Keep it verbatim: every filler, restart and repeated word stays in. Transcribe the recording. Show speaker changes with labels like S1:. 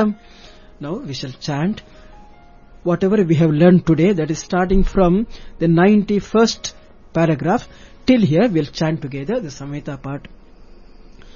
S1: Samhita. Now we shall chant whatever we have learned today, that is starting from the ninety-first paragraph till here. We'll chant together the Samhita part.